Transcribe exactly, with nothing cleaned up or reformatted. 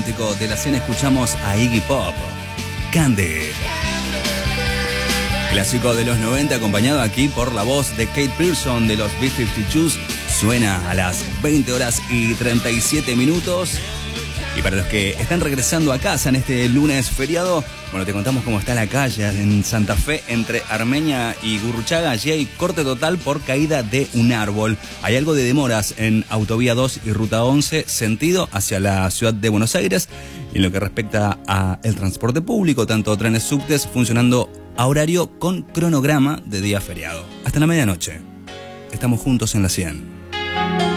romántico de la cena escuchamos a Iggy Pop, Candy. Clásico de los noventa acompañado aquí por la voz de Kate Pearson de los B cincuenta y dos. Suena a las veinte horas y treinta y siete minutos. Y para los que están regresando a casa en este lunes feriado, bueno, te contamos cómo está la calle en Santa Fe entre Armenia y Gurruchaga. Allí hay corte total por caída de un árbol. Hay algo de demoras en Autovía dos y Ruta once, sentido hacia la ciudad de Buenos Aires. Y en lo que respecta al transporte público, tanto trenes subtes funcionando a horario con cronograma de día feriado. Hasta la medianoche. Estamos juntos en la cien.